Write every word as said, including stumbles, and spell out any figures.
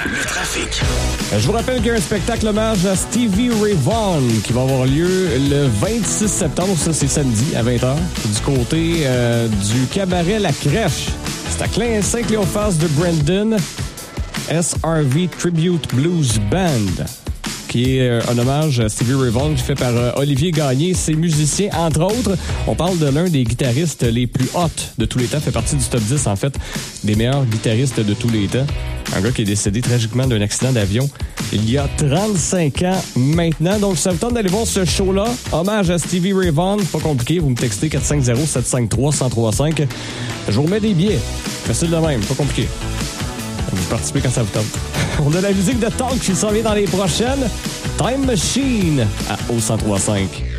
le trafic. Je vous rappelle qu'il y a un spectacle hommage à Stevie Ray Vaughan qui va avoir lieu le vingt-six septembre, ça c'est samedi à vingt heures, du côté euh, du cabaret La Crèche. C'est à Clin Saint-Cléophas de Brandon, S R V Tribute Blues Band, qui est un hommage à Stevie Ray Vaughan, fait par euh, Olivier Gagné, ses musiciens, entre autres. On parle de l'un des guitaristes les plus hot de tous les temps, fait partie du top dix, en fait, des meilleurs guitaristes de tous les temps. Un gars qui est décédé tragiquement d'un accident d'avion il y a trente-cinq ans maintenant. Donc, ça me tente d'aller voir ce show-là. Hommage à Stevie Ray Vaughan. Pas compliqué, vous me textez quatre cinq zéro sept cinq trois un zéro trois cinq. Je vous remets des billets. Facile de même, pas compliqué. Vous participez quand ça vous tente. On a la musique de Talk qui s'en vient dans les prochaines. Time Machine à O cent trois cinq.